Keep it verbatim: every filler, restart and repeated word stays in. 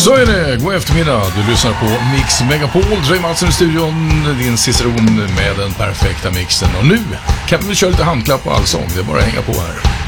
Så är det, god eftermiddag. Du lyssnar på Mix Megapol. Dre Mattsson i studion, din ciceron med den perfekta mixen. Och nu kan vi köra lite handklapp och allsång. Det är bara att hänga på här.